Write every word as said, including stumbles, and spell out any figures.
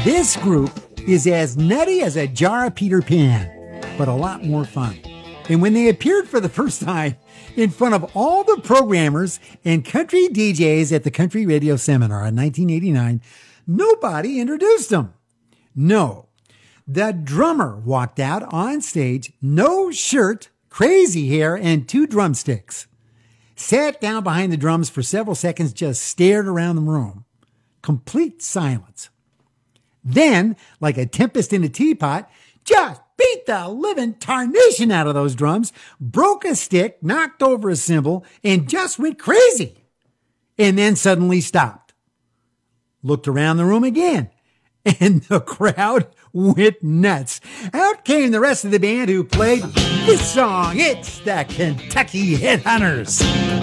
This group is as nutty as a jar of Peter Pan, but a lot more fun. And when they appeared for the first time in front of all the programmers and country D Js at the Country Radio Seminar in nineteen eighty-nine, nobody introduced them. No, the drummer walked out on stage, no shirt, crazy hair, and two drumsticks. Sat down behind the drums for several seconds, just stared around the room. Complete silence. Then, like a tempest in a teapot, just beat the living tarnation out of those drums, broke a stick, knocked over a cymbal, and just went crazy. And then suddenly stopped. Looked around the room again, and the crowd went nuts. Out came the rest of the band who played this song. It's the Kentucky Headhunters.